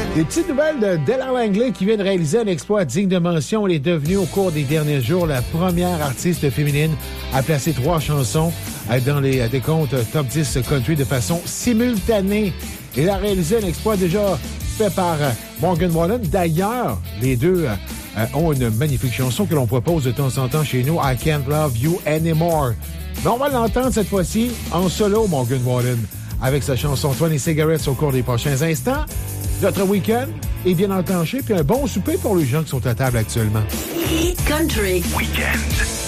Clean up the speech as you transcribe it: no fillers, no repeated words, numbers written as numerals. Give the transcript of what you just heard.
Des petites nouvelles de Della Langley qui vient de réaliser un exploit digne de mention. Elle est devenue au cours des derniers jours la première artiste féminine à placer 3 chansons dans les décomptes top 10 country de façon simultanée. Elle a réalisé un exploit déjà fait par Morgan Wallen. D'ailleurs, les deux ont une magnifique chanson que l'on propose de temps en temps chez nous, I Can't Love You Anymore. Mais on va l'entendre cette fois-ci en solo, Morgan Wallen, avec sa chanson 20 Cigarettes au cours des prochains instants. Notre week-end est bien enclenché, puis un bon souper pour les gens qui sont à table actuellement. Country Week-end.